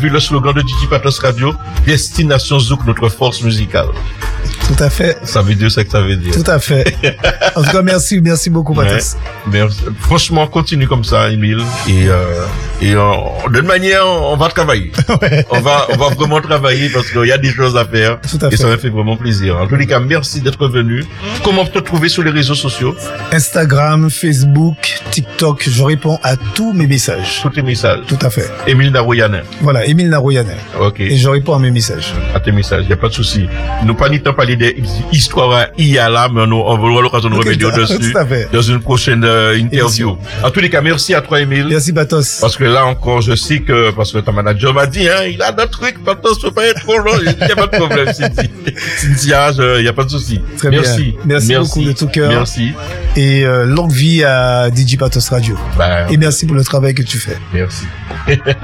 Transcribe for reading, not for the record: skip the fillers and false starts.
vu le slogan de DJ Patos Radio, Destination Zouk, notre force musicale. Tout à fait. Ça veut dire ce que ça veut dire. Tout à fait. En tout cas, merci beaucoup, Patos. Merci. Franchement, continue comme ça, Émile. De manière, on va travailler. Ouais. On va vraiment travailler parce qu'il y a des choses à faire. Tout à fait. Et ça me fait vraiment plaisir. En tous les cas, merci d'être venu. Comment te trouver sur les réseaux sociaux? Instagram, Facebook, TikTok, je réponds à tous mes messages. Tous tes messages. Tout à fait. Émile Naroyanen. Voilà, Émile Naroyanen. Ok. Et je réponds à mes messages. À tes messages, y a pas de souci. Nous pas ni temps parler des histoires IA là, mais on aura l'occasion de revenir dessus Tout à fait. dans une prochaine interview. En tous les cas, merci à toi, Émile. Merci, Patos. Parce que là encore, je sais que, parce que ton manager m'a dit, hein, il a d'autres trucs, Patos, faut pas être trop long, il n'y a pas de problème, Cynthia, il n'y a pas de souci. Très merci. bien. Merci beaucoup de tout cœur. Merci. Et longue vie à DJ Patos Radio. Ben, Et merci pour le travail que tu fais. merci.